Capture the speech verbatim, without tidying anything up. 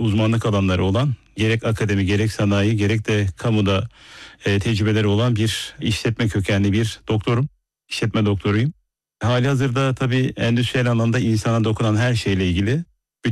uzmanlık alanları olan, gerek akademi gerek sanayi gerek de kamuda e, tecrübeleri olan bir işletme kökenli bir doktorum. İşletme doktoruyum. Halihazırda tabii endüstriyel alanda insana dokunan her şeyle ilgili